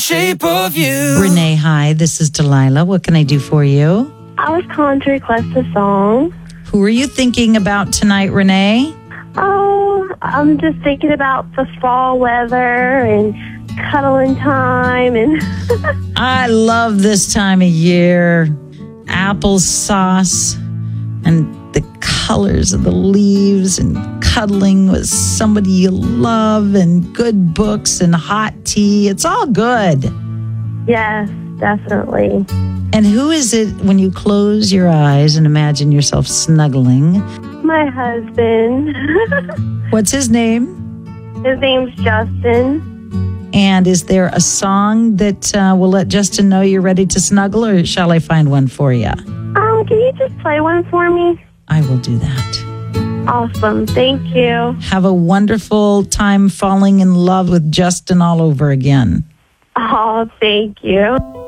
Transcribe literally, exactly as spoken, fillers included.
shape of you. Renee, hi. This is Delilah. What can I do for you? I was calling to request a song. Who are you thinking about tonight, Renee? Oh, I'm just thinking about the fall weather and cuddling time. And I love this time of year. Applesauce and the colors of the leaves and cuddling with somebody you love and good books and hot tea. It's all good. yes, definitely. And who is it when you close your eyes and imagine yourself snuggling? My husband. What's his name? His name's Justin. And is there a song that uh, will let Justin know you're ready to snuggle, or shall I find one for you? Um, can you just play one for me? I will do that. Awesome. Thank you. Have a wonderful time falling in love with Justin all over again. Oh, thank you.